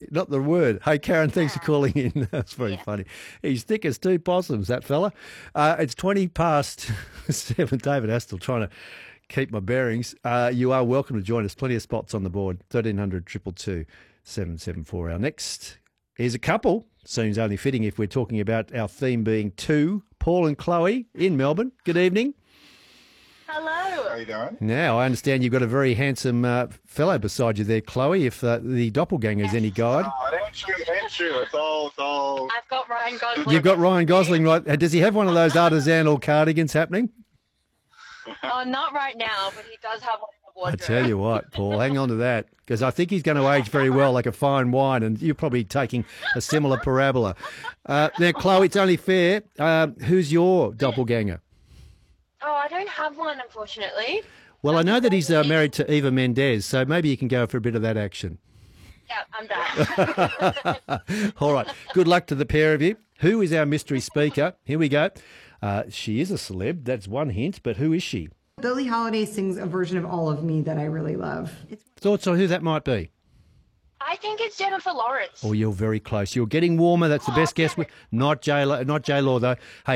not the word. Hey, Karen, thanks for calling in. That's very funny. He's thick as two possums, that fella. It's 20 past 7. David Astle trying to keep my bearings. You are welcome to join us. Plenty of spots on the board. 1300 222 774. Our next is a couple. Seems only fitting if we're talking about our theme being two. Paul and Chloe in Melbourne. Good evening. Hello. How you doing? Now, I understand you've got a very handsome fellow beside you there, Chloe, if the doppelganger is any guide. Oh, it ain't true. It ain't true. It's all. I've got Ryan Gosling. You've got Ryan Gosling, right? Does he have one of those artisanal cardigans happening? Oh, not right now, but he does have one in the I wardrobe. tell you what, Paul, hang on to that, because I think he's going to age very well like a fine wine, and you're probably taking a similar parabola. Now, Chloe, it's only fair. Who's your doppelganger? Oh, I don't have one, unfortunately. Well, I know that he's married to Eva Mendes, so maybe you can go for a bit of that action. Yeah, I'm done. All right. Good luck to the pair of you. Who is our mystery speaker? Here we go. She is a celeb. That's one hint. But who is she? Billie Holiday sings a version of All of Me that I really love. Thoughts on who that might be? I think it's Jennifer Lawrence. Oh, you're very close. You're getting warmer. That's the best guess. Not J-Law, though. Hey,